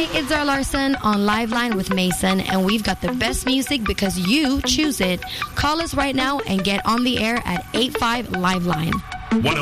Hi, it's Zara Larson on Liveline with Mason, and we've got the best music because you choose it. Call us right now and get on the air at 85 Liveline.